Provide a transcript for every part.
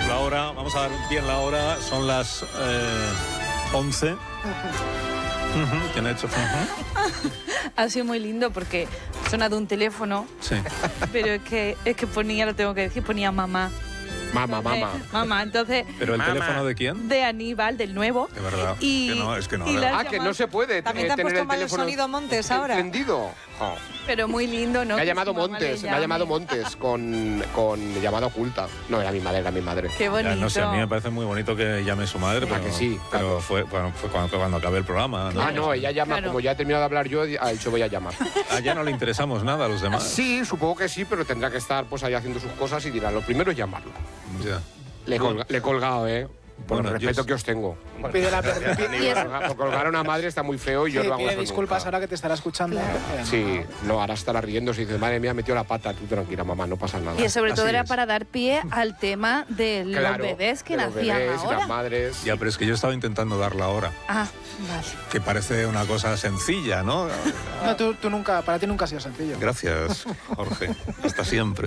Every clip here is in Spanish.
la hora, vamos a dar bien la hora, son las 11. ¿Quién ha hecho? Ha sido muy lindo porque ha sonado un teléfono, Sí. pero es que ponía, lo tengo que decir, ponía mamá. Mamá, entonces... ¿Pero el teléfono de quién? De Aníbal, del nuevo. De verdad. Y, que no, es que no. y ¿verdad? Que no se puede También te han tener puesto el mal el teléfono sonido Montes ahora. encendido. Oh. Pero muy lindo, ¿no? Me ha Que llamado su mamá Montes, le me ha llamado llame. Montes con llamada oculta. No, era mi madre. Qué bonito. Ya, no sé, a mí me parece muy bonito que llame su madre, Ah, pero, que sí, pero claro. fue cuando acabé el programa. ¿no? Ah, no, ella llama, Claro. como ya he terminado de hablar yo, ha dicho voy a llamar. Ah, ya no le interesamos nada a los demás. Sí, supongo que sí, pero tendrá que estar pues ahí haciendo sus cosas y dirá, lo primero es llamarlo. Ya. Le he colgado, por Bueno, el respeto que os tengo. Por colgar a una madre está muy feo y yo no hago pide eso disculpas nunca. ahora que te estará escuchando. Sí, no, ahora estará riéndose y dice, madre mía, metió la pata, tú tranquila, mamá, no pasa nada. Y sobre todo Así era es. para dar pie al tema de los Claro, bebés que de los nacían bebés y ahora. las madres. Ya, pero es que yo estaba intentando dar la hora, Ah, vale. que parece una cosa sencilla, ¿no? No, tú nunca, para ti nunca ha sido sencillo. Gracias, Jorge. Hasta siempre.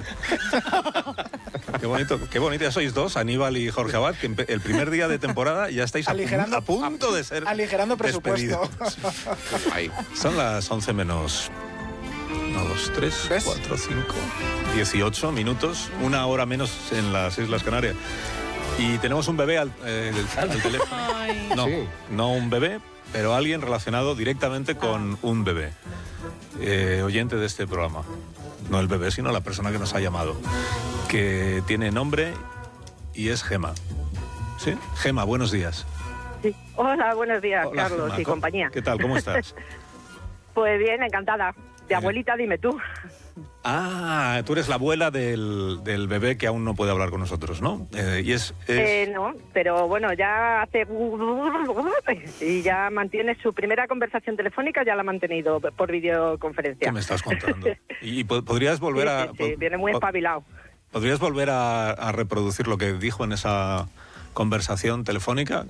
Qué bonito, ya sois dos, Aníbal y Jorge Abad, que el primer día de temporada ya estáis Aligerando- a punto de ser aligerando presupuesto. despedidos. Ahí. Son las 11 menos 1, 2, 3, ¿Ves? 4, 5, 18 minutos, una hora menos en las Islas Canarias. Y tenemos un bebé al teléfono. Ay. No, Sí. no un bebé, pero alguien relacionado directamente con un bebé. Oyente de este programa. No el bebé, sino la persona que nos ha llamado. Que tiene nombre y es Gema. ¿Sí? Gema, buenos días. Sí. Hola, buenos días, Hola, Carlos Gema. y compañía. ¿Qué tal? ¿Cómo estás? Pues bien, encantada. De abuelita, dime tú. Ah, tú eres la abuela del bebé que aún no puede hablar con nosotros, ¿no? Y es... No, pero bueno, ya hace... Y ya mantiene su primera conversación telefónica, ya la ha mantenido por videoconferencia. ¿Qué me estás contando? ¿Y podrías volver a... Sí, viene muy espabilado. ¿Podrías volver a reproducir lo que dijo en esa conversación telefónica?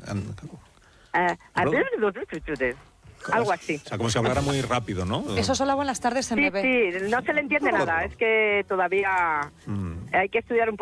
Algo así. O sea, como si hablara muy rápido, ¿no? Eso solo buenas tardes en Sí, bebé. sí, no se le entiende nada. Es que todavía hay que estudiar un